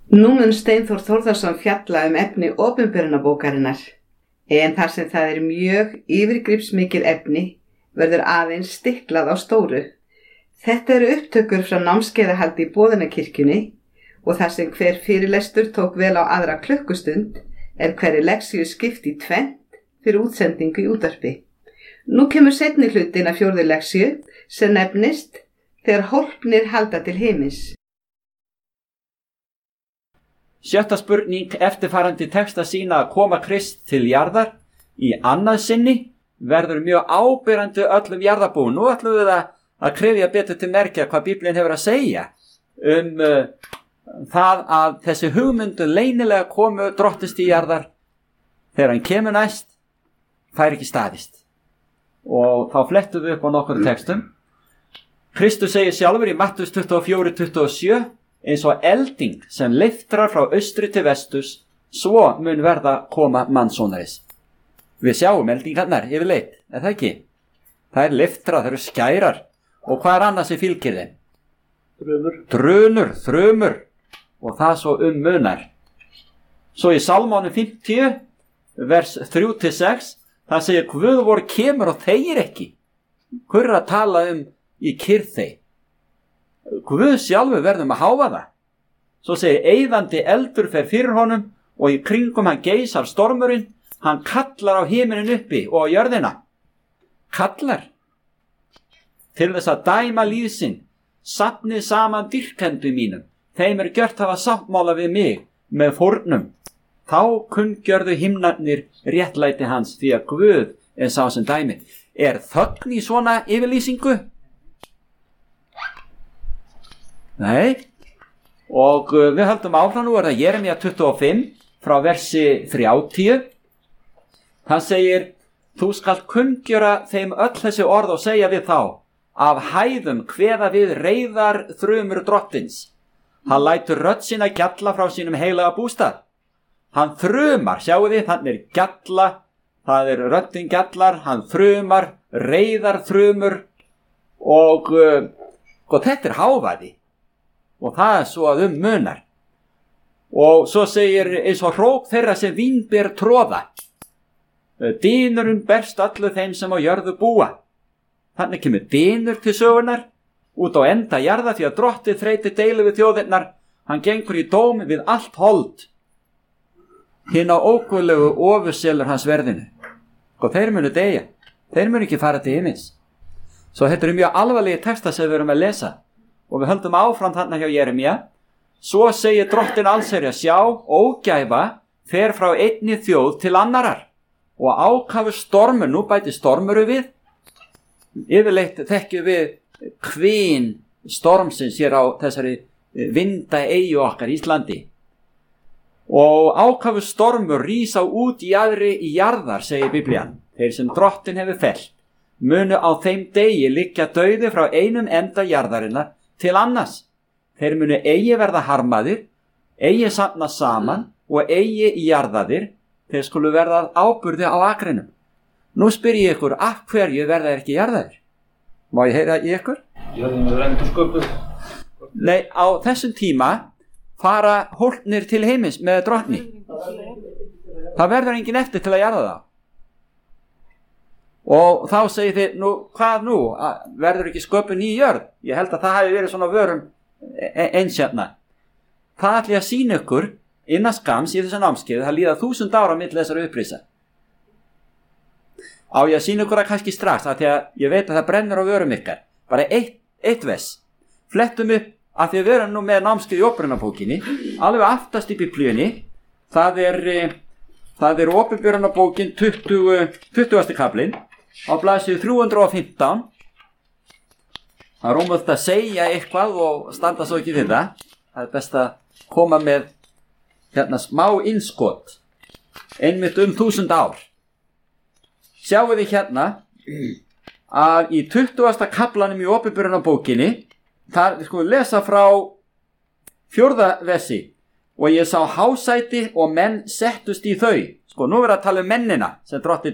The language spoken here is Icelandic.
Nú mun Steinþór Þórðarson fjalla efni opinberunarbókarinnar, en þar sem það mjög yfirgripsmikið efni verður aðeins stiklað á stóru. Þetta upptökur frá námskeiðahaldi í Boðunarkirkjunni og þar sem hver fyrirlestur tók vel á aðra klukkustund hverri leksíu skipt í tvennt fyrir útsendingu í útvarpi. Nú kemur seinni hlutin af 4. leksíu sem nefnist Þegar hólpnir halda til himins. 7. spurning eftirfarandi texta sýna að koma Krist til jarðar í annað sinni verður mjög áberandi öllum jarðarbúum. Nú ætlum við að krefja betur til merkja hvað Biblíun hefur að segja það að þessi hugmyndu leynilega komu drottins til jarðar þegar hann kemur næst fær ekki staðist. Og þá flettum við upp á nokkur textum. Kristus segir sjálfur í Mattheus 24:27 eins og elding sem leiftrar frá austri til vesturs, svo mun verða koma mannssonaris. Við sjáum eldingarnar yfirleitt, það ekki? Það leiftrar, það skærar. Og hvað annað sem fylgir þeim? Drunur, þrumur. Og það svo munar. Svo í Salmónum 50, vers 3-6, það segir Guð vor kemur og þegir ekki. Hver að tala í kyrrð þeir? Guð sjálfur verðum að háfa það. Svo segir eyðandi eldur fer fyrir honum og í kringum hann geisar stormurinn, hann kallar á himinin uppi og á jörðina. Kallar. Til þess að dæma líð sinn, safnið saman dýrkendu mínum, þeim gjört hafa sáttmála við mig með fórnum. Þá kunngjörðu himnarnir réttlæti hans því að Guð sá sem dæmi. Þögn í svona yfirlýsingu? Nei, og við höldum áfram nú það Jeremía 25 frá versi 30. Það segir, þú skalt kunngjöra þeim öll þessi orð og segja við þá, af hæðum kveða við reiðar þrumur drottins. Hann lætur rödd sína gjalla frá sínum heilaga bústað. Hann þrumar, sjáu þið, hann gjalla, það röddin gjallar, hann þrumar, reiðar þrumur og þetta hávaði. Og það svo að munar. Og svo segir eins og hróp þeirra sem vínber tróða. Dynurinn berst allu þeim sem á jörðu búa. Þannig kemur dynur til sögunar út á enda jarða því að drottið þreyti deilu við þjóðirnar. Hann gengur í dóm við allt hold. Hinn á óguðlegu ofurselur hans verðinu. Og þeir munu deyja. Þeir munu ekki fara til himins. Svo þetta mjög alvarlegi texta sem við erum að lesa. Og við höldum áfram þarna hjá Jeremía. Svo segir drottin allsherja, sjá, ógæfa fer frá einni þjóð til annarar og ákafur stormur, nú bæti stormuru við. Yfirleitt þekkjum við kvin stormsins hér á þessari vindaeyju okkar Íslandi. Og ákafur stormur rís á út í jaðri í jarðar, segir Biblían. Þeir sem drottin hefur fellt munu á þeim degi liggja dauði frá einum enda jarðarinnar til annars. Þeir munu eigi verða harmaðir, eigi safna saman og eigi jarðaðir, þeir skulu verða áburði á akrinum. Nú spyr ég ykkur, af hverju verða þeir ekki jarðaðir? Má ég heyra í ykkur? Jörðin verður endursköpuð. Nei, á þessum tíma fara hólpnir til heimins með drottni. Það verður engin eftir til að jarða það. Og þá segir þið, nú, hvað nú? Verður ekki sköpun ný jörð? Ég held að það hafi verið svona vörum eins hérna. Það ætla ég að sýna ykkur innan skams í þessu námskeiði, það líða 1000 ára milli þessara upprisa. Á ég að sýna ykkur það kannski strax, af því að ég veit að það brennur á vörum ykkar. Bara eitt vers. Flettum upp, af því að við erum nú með námskeið í opinberunarbókinni, alveg aftast í Biblíunni, það er opinberunarbókin 20. kaplinn, á blaðsíðu 315. Það rúmult að segja eitthvað og standa svo ekki við það. Það best að koma með hérna smá innskot einmitt 1000 ár. Sjáu þið hérna að í 20. kaplanum í opinberunarbókinni, þar við skulum lesa frá 4. versi, og ég sá hásæti og menn settust í þau. Sko, nú verður að tala mennina sem drottinn